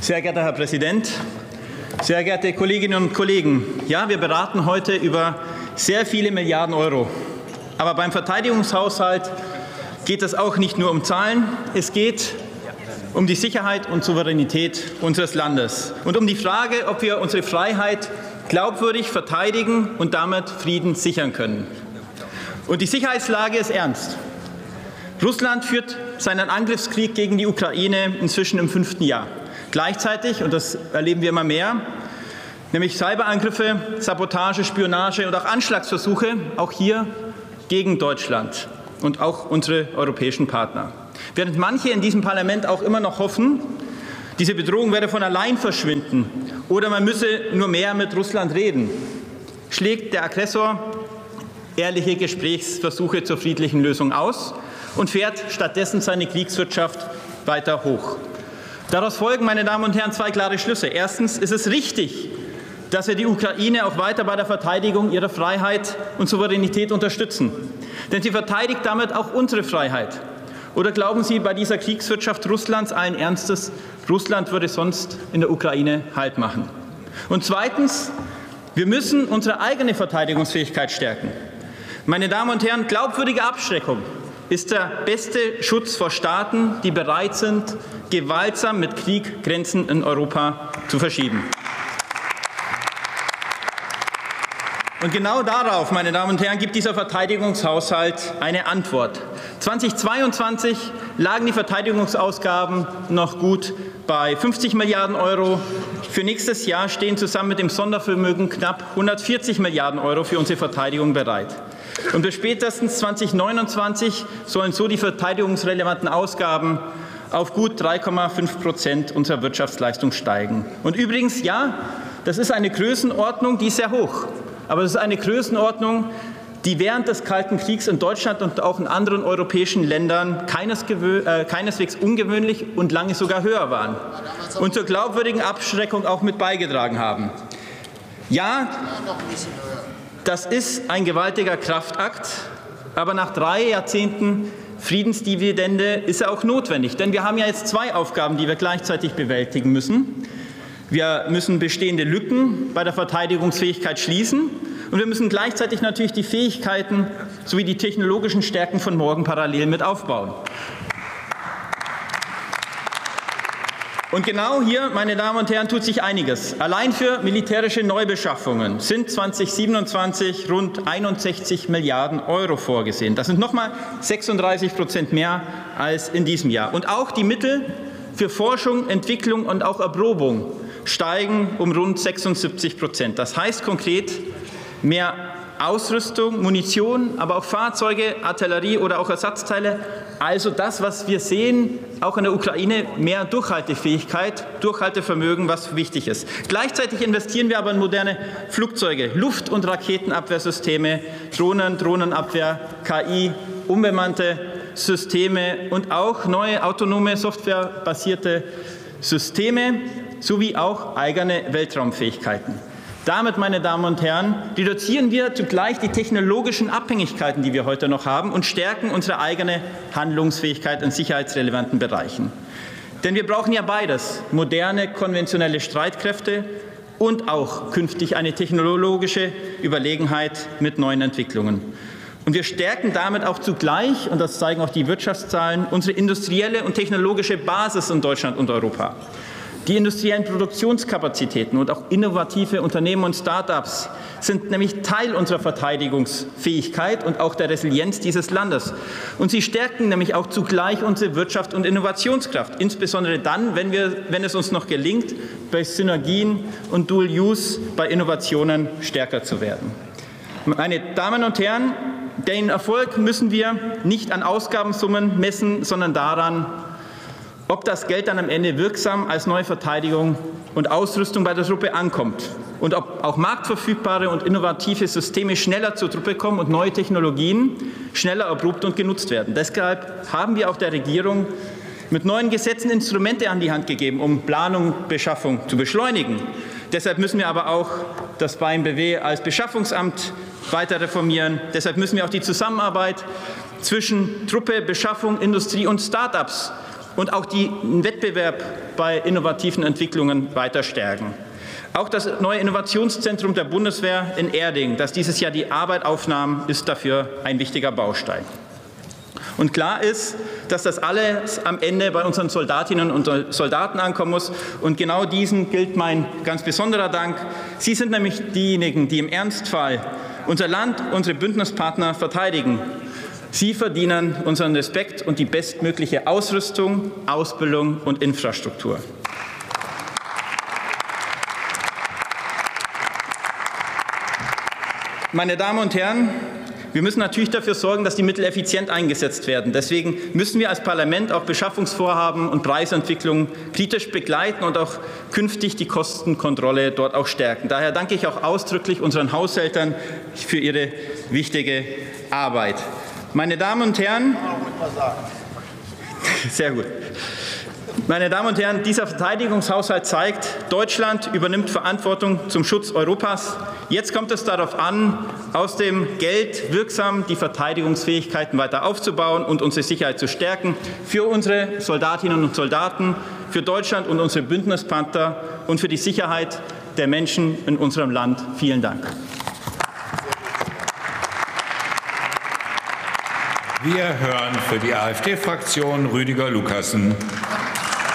Sehr geehrter Herr Präsident, sehr geehrte Kolleginnen und Kollegen! Ja, wir beraten heute über sehr viele Milliarden Euro. Aber beim Verteidigungshaushalt geht es auch nicht nur um Zahlen. Es geht um die Sicherheit und Souveränität unseres Landes und um die Frage, ob wir unsere Freiheit glaubwürdig verteidigen und damit Frieden sichern können. Und die Sicherheitslage ist ernst. Russland führt seinen Angriffskrieg gegen die Ukraine inzwischen im 5. Jahr. Gleichzeitig, und das erleben wir immer mehr, nämlich Cyberangriffe, Sabotage, Spionage und auch Anschlagsversuche, auch hier gegen Deutschland und auch unsere europäischen Partner. Während manche in diesem Parlament auch immer noch hoffen, diese Bedrohung werde von allein verschwinden oder man müsse nur mehr mit Russland reden, schlägt der Aggressor ehrliche Gesprächsversuche zur friedlichen Lösung aus und fährt stattdessen seine Kriegswirtschaft weiter hoch. Daraus folgen, meine Damen und Herren, zwei klare Schlüsse. Erstens ist es richtig, dass wir die Ukraine auch weiter bei der Verteidigung ihrer Freiheit und Souveränität unterstützen. Denn sie verteidigt damit auch unsere Freiheit. Oder glauben Sie bei dieser Kriegswirtschaft Russlands allen Ernstes, Russland würde sonst in der Ukraine Halt machen? Und zweitens, wir müssen unsere eigene Verteidigungsfähigkeit stärken. Meine Damen und Herren, glaubwürdige Abschreckung ist der beste Schutz vor Staaten, die bereit sind, gewaltsam mit Krieg Grenzen in Europa zu verschieben. Und genau darauf, meine Damen und Herren, gibt dieser Verteidigungshaushalt eine Antwort. 2022 lagen die Verteidigungsausgaben noch gut bei 50 Milliarden Euro. Für nächstes Jahr stehen zusammen mit dem Sondervermögen knapp 140 Milliarden Euro für unsere Verteidigung bereit. Und bis spätestens 2029 sollen so die verteidigungsrelevanten Ausgaben auf gut 3,5% unserer Wirtschaftsleistung steigen. Und übrigens, ja, das ist eine Größenordnung, die ist sehr hoch. Aber es ist eine Größenordnung, die während des Kalten Kriegs in Deutschland und auch in anderen europäischen Ländern keineswegs ungewöhnlich und lange sogar höher waren und zur glaubwürdigen Abschreckung auch mit beigetragen haben. Ja, das ist ein gewaltiger Kraftakt, aber nach 3 Jahrzehnten Friedensdividende ist er auch notwendig. Denn wir haben ja jetzt zwei Aufgaben, die wir gleichzeitig bewältigen müssen. Wir müssen bestehende Lücken bei der Verteidigungsfähigkeit schließen und wir müssen gleichzeitig natürlich die Fähigkeiten sowie die technologischen Stärken von morgen parallel mit aufbauen. Und genau hier, meine Damen und Herren, tut sich einiges. Allein für militärische Neubeschaffungen sind 2027 rund 61 Milliarden Euro vorgesehen. Das sind nochmal 36% mehr als in diesem Jahr. Und auch die Mittel für Forschung, Entwicklung und auch Erprobung steigen um rund 76%. Das heißt konkret mehr Ausrüstung, Munition, aber auch Fahrzeuge, Artillerie oder auch Ersatzteile. Also das, was wir sehen, auch in der Ukraine, mehr Durchhaltefähigkeit, Durchhaltevermögen, was wichtig ist. Gleichzeitig investieren wir aber in moderne Flugzeuge, Luft- und Raketenabwehrsysteme, Drohnen, Drohnenabwehr, KI, unbemannte Systeme und auch neue autonome, softwarebasierte Systeme sowie auch eigene Weltraumfähigkeiten. Damit, meine Damen und Herren, reduzieren wir zugleich die technologischen Abhängigkeiten, die wir heute noch haben, und stärken unsere eigene Handlungsfähigkeit in sicherheitsrelevanten Bereichen. Denn wir brauchen ja beides, moderne, konventionelle Streitkräfte und auch künftig eine technologische Überlegenheit mit neuen Entwicklungen. Und wir stärken damit auch zugleich, und das zeigen auch die Wirtschaftszahlen, unsere industrielle und technologische Basis in Deutschland und Europa. Die industriellen Produktionskapazitäten und auch innovative Unternehmen und Start-ups sind nämlich Teil unserer Verteidigungsfähigkeit und auch der Resilienz dieses Landes. Und sie stärken nämlich auch zugleich unsere Wirtschaft und Innovationskraft, insbesondere dann, wenn es uns noch gelingt, bei Synergien und Dual Use bei Innovationen stärker zu werden. Meine Damen und Herren, den Erfolg müssen wir nicht an Ausgabensummen messen, sondern daran, ob das Geld dann am Ende wirksam als neue Verteidigung und Ausrüstung bei der Truppe ankommt und ob auch marktverfügbare und innovative Systeme schneller zur Truppe kommen und neue Technologien schneller erprobt und genutzt werden. Deshalb haben wir auch der Regierung mit neuen Gesetzen Instrumente an die Hand gegeben, um Planung und Beschaffung zu beschleunigen. Deshalb müssen wir aber auch das BMBW als Beschaffungsamt weiter reformieren. Deshalb müssen wir auch die Zusammenarbeit zwischen Truppe, Beschaffung, Industrie und Start-ups und auch den Wettbewerb bei innovativen Entwicklungen weiter stärken. Auch das neue Innovationszentrum der Bundeswehr in Erding, das dieses Jahr die Arbeit aufnahm, ist dafür ein wichtiger Baustein. Und klar ist, dass das alles am Ende bei unseren Soldatinnen und Soldaten ankommen muss. Und genau diesen gilt mein ganz besonderer Dank. Sie sind nämlich diejenigen, die im Ernstfall unser Land, unsere Bündnispartner verteidigen. Sie verdienen unseren Respekt und die bestmögliche Ausrüstung, Ausbildung und Infrastruktur. Meine Damen und Herren, wir müssen natürlich dafür sorgen, dass die Mittel effizient eingesetzt werden. Deswegen müssen wir als Parlament auch Beschaffungsvorhaben und Preisentwicklungen kritisch begleiten und auch künftig die Kostenkontrolle dort auch stärken. Daher danke ich auch ausdrücklich unseren Haushältern für ihre wichtige Arbeit. Meine Damen und Herren, sehr gut. Meine Damen und Herren, dieser Verteidigungshaushalt zeigt, Deutschland übernimmt Verantwortung zum Schutz Europas. Jetzt kommt es darauf an, aus dem Geld wirksam die Verteidigungsfähigkeiten weiter aufzubauen und unsere Sicherheit zu stärken, für unsere Soldatinnen und Soldaten, für Deutschland und unsere Bündnispartner und für die Sicherheit der Menschen in unserem Land. Vielen Dank. Wir hören für die AfD-Fraktion Rüdiger Lukassen.